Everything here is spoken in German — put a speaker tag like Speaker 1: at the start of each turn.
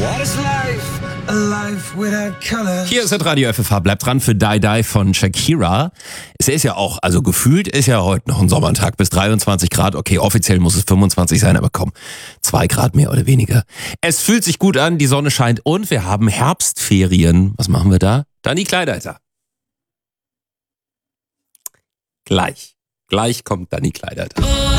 Speaker 1: Hier ist das Radio FFH. Bleibt dran für Die Die von Shakira. Es ist ja auch, also gefühlt ist ja heute noch ein Sommertag bis 23 Grad. Okay, offiziell muss es 25 sein, aber komm, 2 Grad mehr oder weniger. Es fühlt sich gut an, die Sonne scheint und wir haben Herbstferien. Was machen wir da? Dani Kleideiter. Gleich kommt Dani Kleideiter.